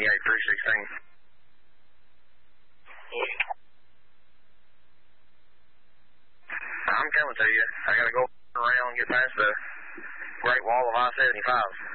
316. I'm coming to you. I gotta go around and get past the Great Wall of I-75.